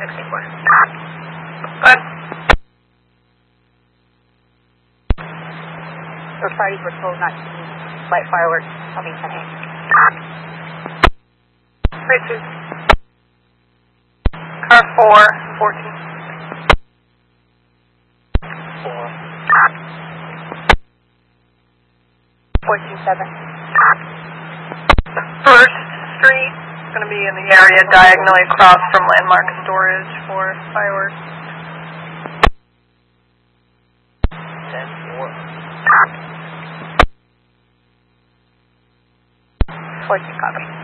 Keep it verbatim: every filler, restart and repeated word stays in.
sixty-four. Good. Those parties were told not to light fireworks coming ten A. Three two. Car four, fourteen. Four. Fourteen seven. First Street is going to be in the area diagonally across from Landmark Storage for fireworks. Ten four. Fourteen copy.